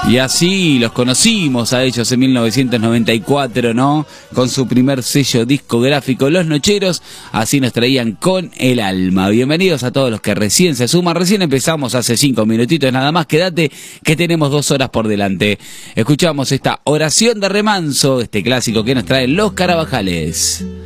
Y así los conocimos a ellos en 1994, ¿no? Con su primer sello discográfico, Los Nocheros, así nos traían Con el Alma. Bienvenidos a todos los que recién se suman, recién empezamos hace 5 minutitos nada más, quédate que tenemos 2 horas por delante. Escuchamos esta Oración de Remanso, este clásico que nos traen Los Carabajales.